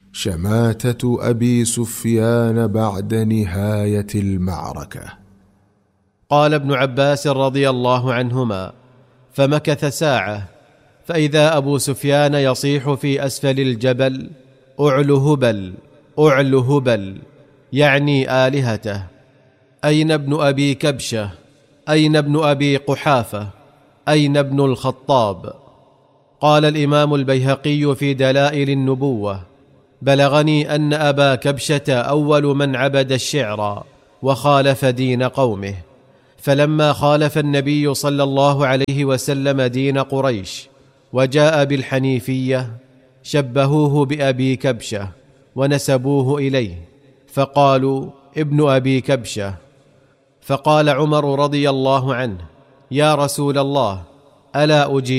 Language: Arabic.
شماتة أبي سفيان بعد نهاية المعركة. قال ابن عباس رضي الله عنهما: فمكث ساعة، فإذا أبو سفيان يصيح في أسفل الجبل: أعل هبل، أعل هبل، يعني آلهته. أين ابن أبي كبشة؟ أين ابن أبي قحافة؟ أين ابن الخطاب؟ قال الإمام البيهقي في دلائل النبوة: بلغني أن أبا كبشة أول من عبد الشعر وخالف دين قومه، فلما خالف النبي صلى الله عليه وسلم دين قريش وجاء بالحنيفية شبهوه بأبي كبشة ونسبوه إليه، فقالوا ابن أبي كبشة. فقال عمر رضي الله عنه: يا رسول الله، ألا أجيب